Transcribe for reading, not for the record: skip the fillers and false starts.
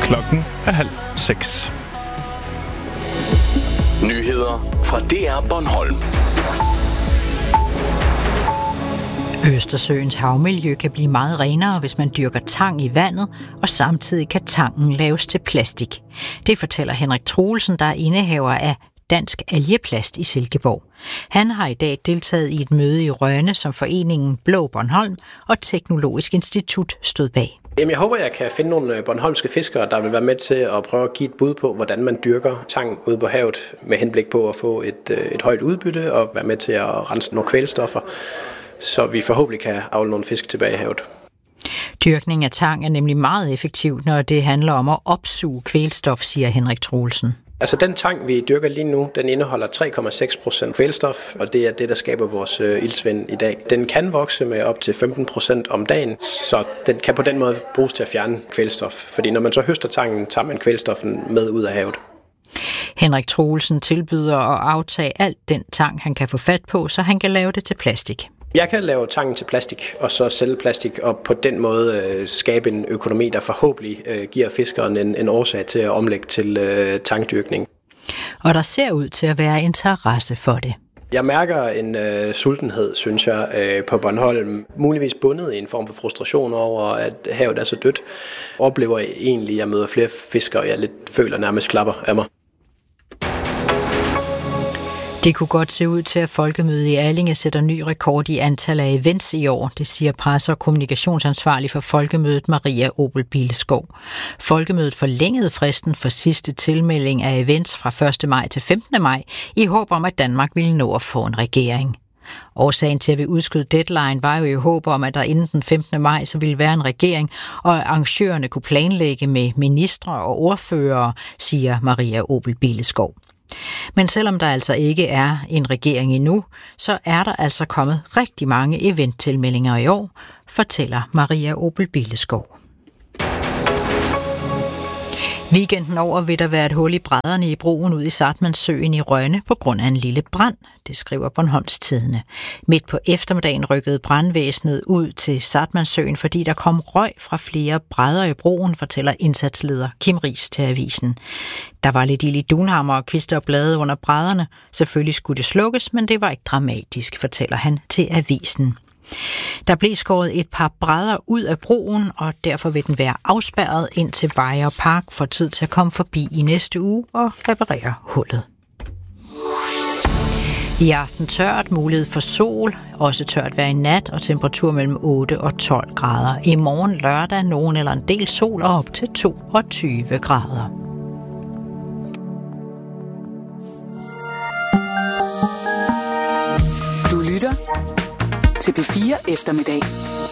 Klokken er 5:30. Nyheder fra DR Bornholm. Østersøens havmiljø kan blive meget renere, hvis man dyrker tang i vandet, og samtidig kan tangen laves til plastik. Det fortæller Henrik Troelsen, der er indehaver af Dansk Algeplast i Silkeborg. Han har i dag deltaget i et møde i Rønne, som foreningen Blå Bornholm og Teknologisk Institut stod bag. Jeg håber, jeg kan finde nogle bornholmske fiskere, der vil være med til at prøve at give et bud på, hvordan man dyrker tang ude på havet, med henblik på at få et højt udbytte og være med til at rense nogle kvælstoffer, så vi forhåbentlig kan avle nogle fisk tilbage i havet. Dyrkning af tang er nemlig meget effektivt, når det handler om at opsuge kvælstof, siger Henrik Troelsen. Altså den tang, vi dyrker lige nu, den indeholder 3,6% kvælstof, og det er det, der skaber vores iltsvind i dag. Den kan vokse med op til 15% om dagen, så den kan på den måde bruges til at fjerne kvælstof. Fordi når man så høster tangen, tager man kvælstoffen med ud af havet. Henrik Troelsen tilbyder at aftage alt den tang, han kan få fat på, så han kan lave det til plastik. Jeg kan lave tangen til plastik, og så sælge plastik, og på den måde skabe en økonomi, der forhåbentlig giver fiskeren en årsag til at omlægge til tangdyrkning. Og der ser ud til at være interesse for det. Jeg mærker en sultenhed, synes jeg, på Bornholm. Muligvis bundet i en form for frustration over, at havet er så dødt. Oplever jeg egentlig, at jeg møder flere fiskere, og jeg lidt føler nærmest klapper af mig. Det kunne godt se ud til, at Folkemødet i Allinge sætter ny rekord i antal af events i år, det siger presse- og kommunikationsansvarlig for Folkemødet Maria Obel Bileskov. Folkemødet forlængede fristen for sidste tilmelding af events fra 1. maj til 15. maj i håb om, at Danmark ville nå at få en regering. Årsagen til at vi udskød deadline var jo i håb om, at der inden den 15. maj så ville være en regering, og arrangørerne kunne planlægge med ministre og ordførere, siger Maria Obel Bileskov. Men selvom der altså ikke er en regering endnu, så er der altså kommet rigtig mange eventtilmeldinger i år, fortæller Maria Obel Bileskov. Weekenden over vil der være et hul i brædderne i broen ud i Sartmannssøen i Rønne på grund af en lille brand, det skriver Bornholms Tidende. Midt på eftermiddagen rykkede brandvæsenet ud til Sartmannssøen, fordi der kom røg fra flere brædder i broen, fortæller indsatsleder Kim Riis til avisen. Der var lidt ild i dunhammer og kvister og blade under brædderne. Selvfølgelig skulle det slukkes, men det var ikke dramatisk, fortæller han til avisen. Der blev skåret et par brædder ud af broen, og derfor vil den være afspærret indtil Vejre Park får tid til at komme forbi i næste uge og reparere hullet. I aften tørt, mulighed for sol, også tørt vejr i nat og temperatur mellem 8 og 12 grader. I morgen lørdag nogen eller en del sol og op til 22 grader. Du lytter til P4 Eftermiddag.